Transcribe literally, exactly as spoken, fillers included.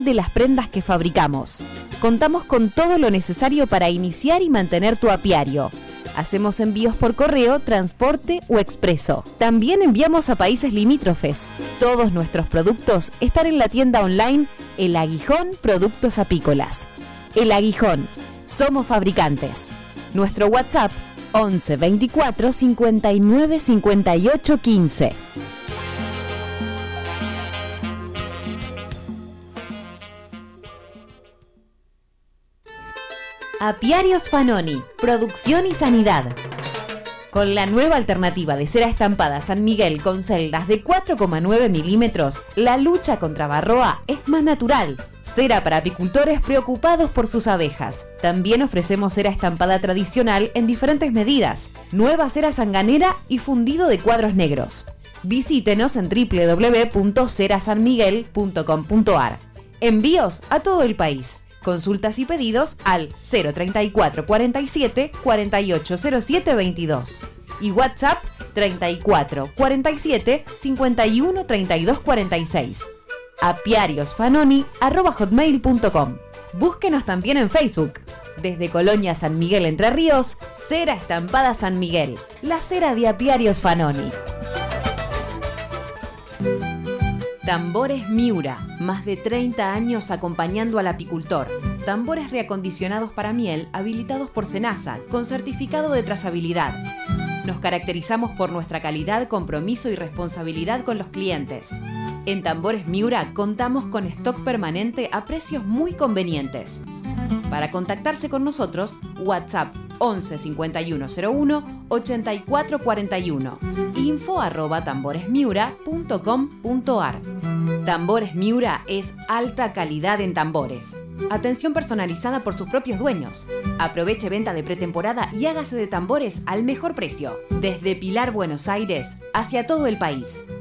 de las prendas que fabricamos. Contamos con todo lo necesario para iniciar y mantener tu apiario. Hacemos envíos por correo, transporte o expreso. También enviamos a países limítrofes. Todos nuestros productos están en la tienda online El Aguijón Productos Apícolas. El Aguijón. Somos fabricantes. Nuestro WhatsApp once veinticuatro cincuenta y nueve cincuenta y ocho quince. Apiarios Fanoni, producción y sanidad. Con la nueva alternativa de cera estampada San Miguel con celdas de cuatro coma nueve milímetros, la lucha contra varroa es más natural. Cera para apicultores preocupados por sus abejas. También ofrecemos cera estampada tradicional en diferentes medidas, nueva cera sanganera y fundido de cuadros negros. Visítenos en doble u doble u doble u punto cera san miguel punto com punto a r. Envíos a todo el país. Consultas y pedidos al cero treinta y cuatro cuarenta y siete cuarenta y ocho cero siete veintidós y WhatsApp treinta y cuatro cuarenta y siete cincuenta y uno treinta y dos cuarenta y seis. apiariosfanoni arroba hotmail punto com. Búsquenos también en Facebook. Desde Colonia San Miguel Entre Ríos, Cera Estampada San Miguel, la cera de Apiarios Fanoni. Tambores Miura, más de treinta años acompañando al apicultor. Tambores reacondicionados para miel habilitados por SENASA, con certificado de trazabilidad. Nos caracterizamos por nuestra calidad, compromiso y responsabilidad con los clientes. En Tambores Miura contamos con stock permanente a precios muy convenientes. Para contactarse con nosotros, WhatsApp once cincuenta y uno cero uno ochenta y cuatro cuarenta y uno, info arroba tamboresmiura punto com punto a r. Tambores Miura es alta calidad en tambores. Atención personalizada por sus propios dueños. Aproveche venta de pretemporada y hágase de tambores al mejor precio. Desde Pilar, Buenos Aires, hacia todo el país.